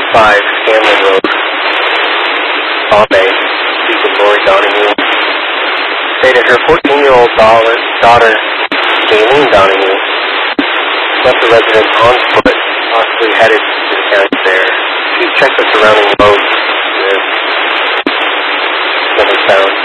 5 Scanlon Road, Bombay, speaking Lori Donahue. Stated her 14-year-old daughter, Jaylene Donahue, left the residence on foot, possibly headed to the county fair. Please check the surrounding roads. Nothing found.